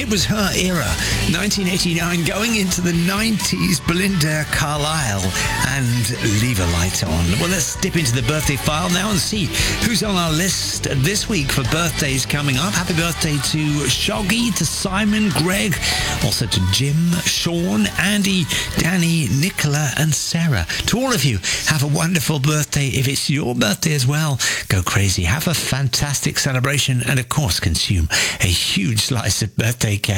It was her era, 1989, going into the 90s, Belinda Carlisle and Leave a Light On. Well, let's dip into the birthday file now and see who's on our list this week for birthdays coming up. Happy birthday to Shoggy, to Simon, Greg, also to Jim, Sean, Andy, Danny, Nicola and Sarah. To all of you, have a wonderful birthday. If it's your birthday as well, go crazy. Have a fantastic celebration and, of course, consume a huge slice of birthday